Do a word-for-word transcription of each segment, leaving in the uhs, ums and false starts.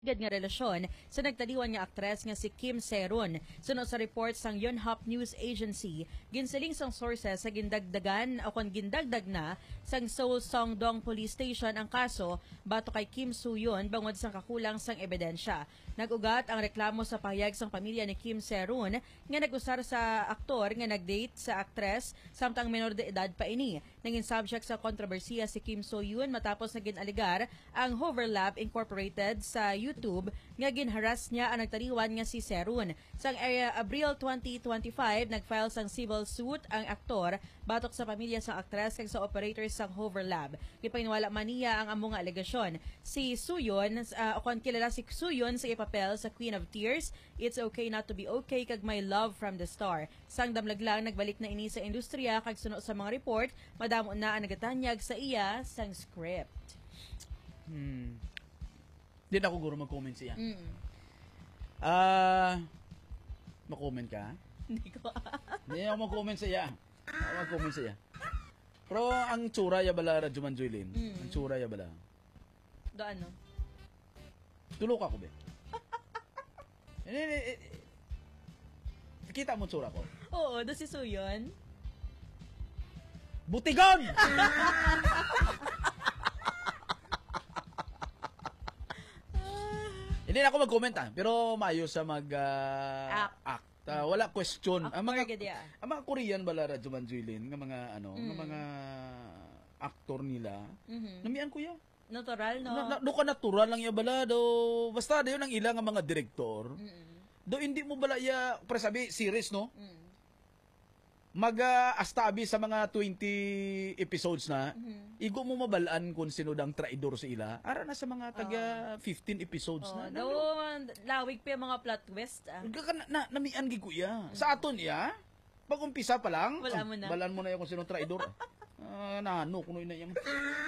Gad nga relasyon sa nagtaliwan nga aktres nga si Kim Seron. Sunod sa report sang Yonhap News Agency, ginsiling sang sources sa gindagdagan o kon gindagdag na sang Seoul Songdong Police Station ang kaso bato kay Kim Soo-yeon bangod sang kakulang sang ebidensya. Nag-ugat ang reklamo sa pahayag sang pamilya ni Kim Seron nga nag-usar sa aktor nga nag-date sa aktres samtang menor de edad pa ini. Naging subject sa kontrobersiya si Kim Soo-yeon matapos na ginaligar ang Hoverlab Incorporated sa YouTube nga ginharas niya ang nagtaliwan nga si Seron. Sang area Abril twenty twenty-five, nag-file sang civil suit ang aktor batok sa pamilya sang aktres kag sa operators sang Hoverlab. Gipaniwala man niya ang among alegasyon. Si Soo-yeon, uh, o kon kilala si Soo-yeon sa ipapel sa Queen of Tears, It's Okay Not to Be Okay kag My Love from the Star. Sang damlaglang nagbalik na ini sa industriya kag suno sa mga report, madamo na ang nagatanyag sa iya sang script. Hmm. Di na ako guro mag-comment siya. Mm. Ah, uh, mag-comment ka? Hindi ko. Hindi ako mag-comment siya. Ako mag-comment siya. Pero ang tsura ya bala Rajuman Joylin. Mm. Ang tsura ya bala. Do ano? Tulok ako be. Kita mo tsura ko? Oo, do si Soo-yeon. Butigon! Hindi na ako mag-comment ah, pero maayos sa mag uh, act. act. Uh, wala question. Actor ang mga gadya. ang mga Korean bala Rajuman Joylin, nga mga ano, mm. nga mga aktor nila. Mm-hmm. Namian ko ya. Natural no. Na, na, do ka natural lang ya bala do. Basta dayon ang ilang nga mga direktor. Mm-hmm. Do hindi mo bala ya pre sabi series no. Mm. Mag uh, astabi sa mga twenty episodes na, mm-hmm. igo mo mabalaan kung sino dang traidor sa ila. Ara na sa mga taga uh, fifteen episodes uh, na. Daw lawig pa yung mga plot twist. Ah. Na, na, namian gi kuya. Mm-hmm. Sa aton ya, pag umpisa pa lang, wala mo na. Balaan mo na yung kung sino traidor. uh, nano kuno ina yang.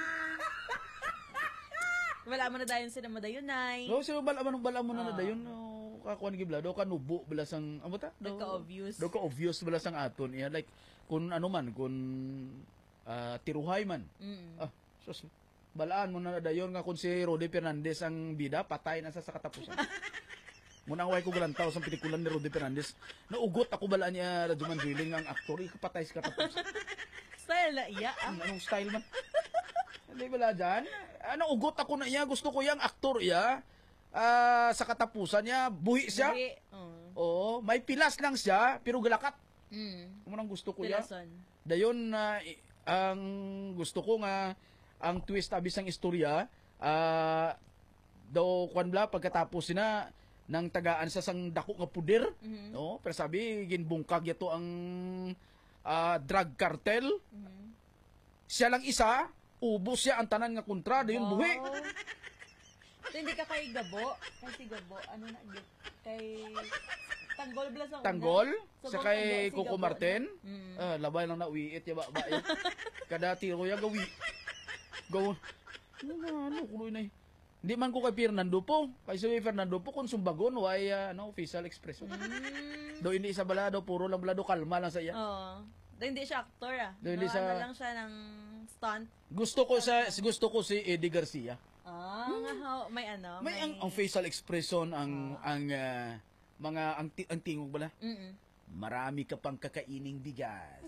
Wala mo na dayon sila madayon nay. No, sino bala man bala mo na uh. na dayon. No. Kakuan gi blado ka nubo bala sang amo ta do ka obvious do ka obvious bala sang aton iya like kun ano man kun uh, tiruhay man mm. ah sus balaan mo na dayon nga kun si Rody Fernandez ang bida patay na sa sa katapusan. Munang way ko galantaw sa pelikulan ni Rody Fernandez naugot ako balaan niya Rajuman Joylin ang aktor ikapatay sa katapusan. Style na iya ah. Anong style man hindi bala dyan ano ugot ako na iya gusto ko yang aktor iya. Uh, sa katapusan niya, buhi siya. Buhi. Uh. Oo, may pilas lang siya, pero galakat. Mm. Kumunang gusto ko ya. Pilason. Dayon na uh, ang gusto ko nga ang twist abis ang istorya, uh, daw kwan bla pagkatapos sina nang tagaan sa sang dako nga puder, mm-hmm. no? Pero sabi ginbungkag yato ang uh, drug cartel. Mm-hmm. Siya lang isa, ubos siya ang tanan nga kontra, dayon oh. buhi. So, hindi ka kay Gabo? Kay si Gabo, ano na, kay Tanggol blas ang Tanggol? So, sa kay si Coco Gabo, Martin? No? Mm. Ah, labay lang na uwiit, ya ba, ba, ya. Kada tiro ya, gawi. Gaw. Ano na, ano, kuloy na eh. Hindi man ko kay Fernando po. Kay si Fernando po, kung sumbagon, way, uh, ano, facial expression. Mm. Do hindi isa bala, do, puro lang bala, do, kalma lang sa iya. Oo. Do, hindi siya actor, ah. Do, hindi no, sa... ano lang siya ng stunt. Gusto ko sa, gusto ko si Eddie Garcia. Ah, hmm. may ano, may, may ang, ang facial facial expression ang oh. ang uh, mga ang, ang tingog bala. Mm. Marami ka pang kakaining bigas.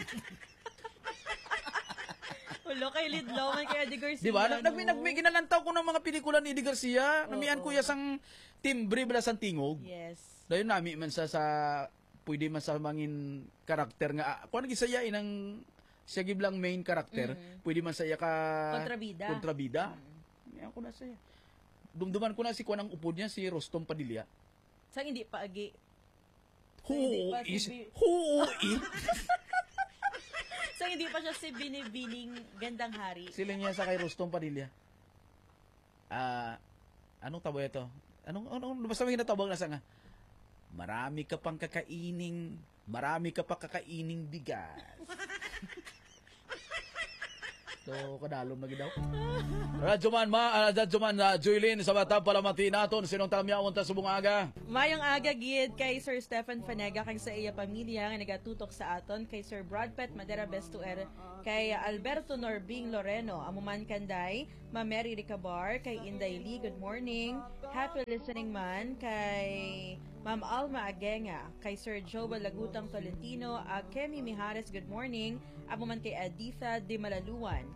Ulo kay Lidlaw man kay Eddie Garcia. Di ba? No? Nagmi nagmi ginalantaw ko ng mga pelikula ni Eddie Garcia. Oh, Namian oh. ko ya sang timbre bala sang tingog. Yes. Dayon nami man sa sa pwede man sa mangin karakter nga kuan gisaya inang siya giblang main karakter, mm. pwede man saya ka kontrabida. Kontrabida. Mm. Ako na siya. Dumduman ko na si kuan ang upod niya, si Rostom Padilla. Sa hindi pa agi. Who is... Who is... Sa hindi pa siya si Binibining Gandang Hari. Sila niya sa kay Rostom Padilla. Ah, uh, anong tabo ito? Anong, anong, basta may natabang na sa nga. Marami ka pang kakaining, marami ka pa kakaining bigas. So, kadalom lagi daw. Radyo man, ma, uh, radyo man, uh, Joylyn, sa batang palamati naton, sinong tamyaon ta subong aga? Mayong aga gid kay Sir Stephen Fanega kang sa iya pamilya nga nagatutok sa aton, kay Sir Brad Pitt Madera Bestuer, kay Alberto Norbing Loreno, amuman kanday, Ma Mary Ricabar, kay Inday Lee, good morning. Happy listening man kay Ma'am Alma Agenga, kay Sir Joe Balagutang Tolentino, uh, Kemi Mijares, good morning. Amuman kay Aditha Di Malaluan.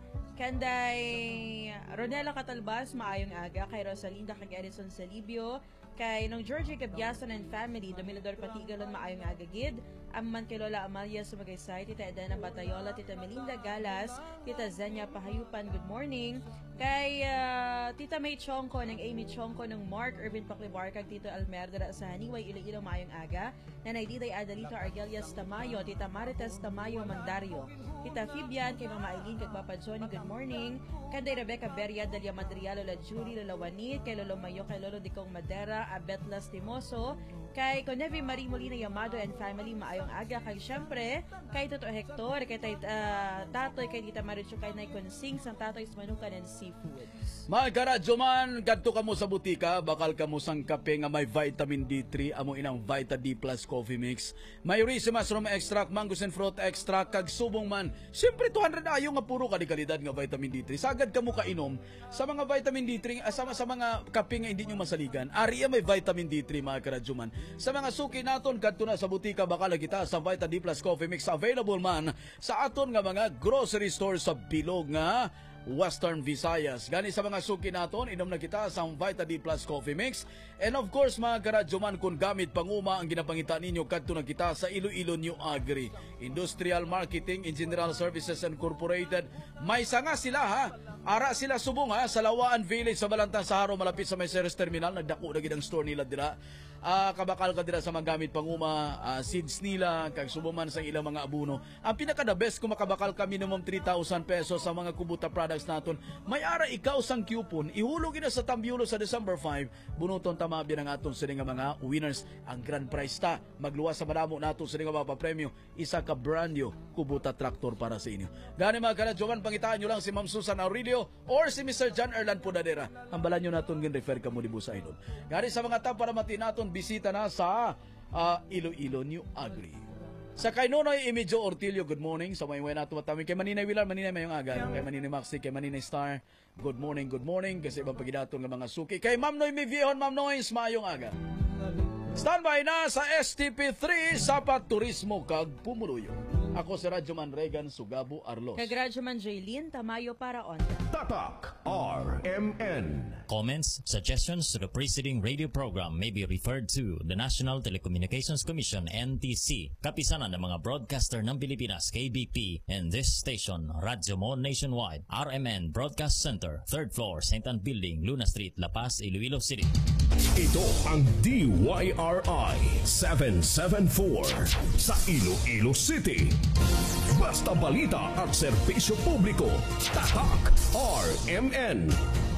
Kanday Ronela Catalbas, maayong aga. Kay Rosalinda kag Edison Salibio. Kay nung Georgie Cabyason and family, Domilador Patigalon, maayong aga gid. Amuman kay Lola Amalia Sumagasay, Tita Edena Batayola, Tita Melinda Galas, Tita Zenya Pahayupan, good morning. Kay uh, Tita May Chongko ng Amy Chongko ng Mark Irvin Paclibar kag Tito Almerda sa Haniway Iloilo, maayong aga. Nanay Diday Adelito Argelias Tamayo, Tita Marites Tamayo Mandario, Tita Fibian, kay Mama Aileen kag Papa Johnny, good morning. Kanday Rebecca Beria, Dalia Madria, Lola Julie, Lola Wanit, kay Lolo Mayo, kay Lolo Dicong Madera, Abet Lastimoso, kay Conevi Marie Molina Yamado and family, maayong aga. Kay syempre kay Toto Hector, kay tay, uh, Tatoy, kay Tita Marichu, kay Nay Consing sang Tatoy's Manukan and Seafoods. Mga karadyo man, gadto ka mo sa butika, bakal ka mo sang kape nga may vitamin D three, amo inang Vita D Plus Coffee Mix. May Risi Mushroom Extract, Mangoes and Fruit Extract, kag subong man. Siyempre, two hundred ayo nga puro kalikalidad nga vitamin D three. Sagad ka mo kainom sa mga vitamin D three, sa, sa mga kape nga hindi nyo masaligan. Ariya may vitamin D three, mga karadyo man. Sa mga suki naton, gadto na sa butika, bakal kita sa Vita D Plus Coffee Mix. Available man sa aton nga mga grocery store sa bilog nga Western Visayas. Gani sa mga suki naton, inom na kita sa Vita D Plus Coffee Mix. And of course, mga karadyoman, kung gamit panguma ang ginapangita ninyo, kadto na kita sa Iloilo New Agri, Industrial Marketing and General Services Incorporated. May sanga sila ha. Ara sila subong ha sa Lawaan Village sa Balantang Saharo, malapit sa Mercedes Terminal. Nagdako na gid ang store nila dira. Uh, kabakal ka dira sa mga gamit panguma, uh, seeds nila, kag subuman sa ilang mga abuno. Ang pinaka the best kung makabakal ka minimum three thousand pesos sa mga Kubuta products naton. May ara ikaw sang coupon, ihulog na sa Tambiulo sa December five. Bunuton tamabi ng aton sa nga mga winners. Ang grand prize ta, magluwas sa madamo nato sa nga mga premyo, isa ka brand new Kubuta tractor para sa inyo. Gani mga karadyoman, pangitaan nyo lang si Ma'am Susan Aurelio or si Mister John Erlan Pudadera. Hambalan nyo naton gin refer ka mo di busa inon. Gani sa mga tap para mati naton, bisita na sa uh, Iloilo New Agri. Sa kay Nonoy Emilio Ortilio, good morning. Sa mga nato matawin kay Maninay Wilar, Maninay mayong aga. Kay Maninay Maxi, kay Maninay Star, good morning, good morning. Kasi ibang pagidaton ng mga suki. Kay Ma'am Noy Mivihon, Ma'am Noy, mayong aga. Standby na sa S T P three, Sapat Turismo kag Pumuluyo. Ako si Radyoman Regan Sugabo Arlos. Kag Radyoman Jaylin Tamayo para on. Tatak R M N. Comments, suggestions to the preceding radio program may be referred to the National Telecommunications Commission N T C, kapisanan ng mga broadcaster ng Pilipinas K B P, and this station, Radyo Mo Nationwide, R M N Broadcast Center, third floor, Saint Anne Building, Luna Street, La Paz, Iloilo City. Ito ang D Y R I seven seven four sa Iloilo City. Basta balita at serbisyo publiko. Tatak R M N.